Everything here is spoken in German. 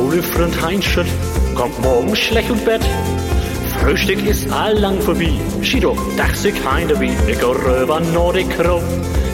Gute Freund Heinschel kommt morgen schlecht und Bett. Frühstück ist allang vorbei. Schido, dach sich heim dabei. Ich geh rüber Nordic Crow.